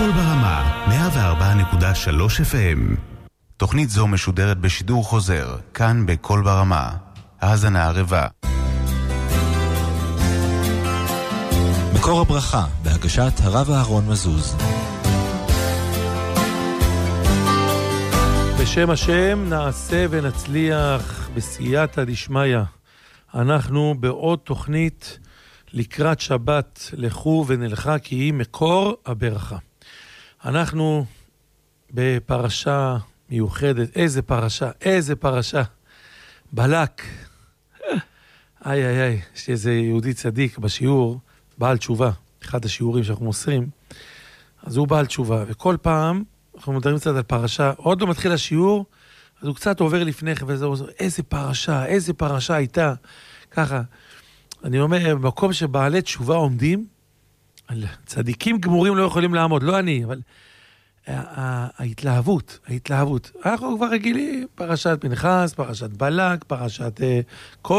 קול ברמה, 104.3 FM. תוכנית זו משודרת בשידור חוזר, כאן בקול ברמה. האזנה ערבה. מקור הברכה, בהגשת הרב אהרון מזוז. בשם השם נעשה ונצליח בסייעתא דשמיא. אנחנו בעוד תוכנית לקראת שבת, לכו ונלכה כי היא מקור הברכה. אנחנו בפרשה מיוחדת. איזה פרשה. בלק. איי, יש איזה יהודי צדיק בשיעור, בעל תשובה, אחד השיעורים שאנחנו מוסרים, אז הוא בעל תשובה, וכל פעם אנחנו מדברים קצת על פרשה, עוד לא מתחיל השיעור, אז הוא קצת עובר לפני כן, וזהו, איזה פרשה הייתה, ככה. אני אומר, במקום שבעלי תשובה עומדים, צדיקים גמורים לא יכולים לעמוד, לא אני, אבל ההתלהבות. אנחנו כבר רגילים, פרשת פנחס, פרשת בלק, פרשת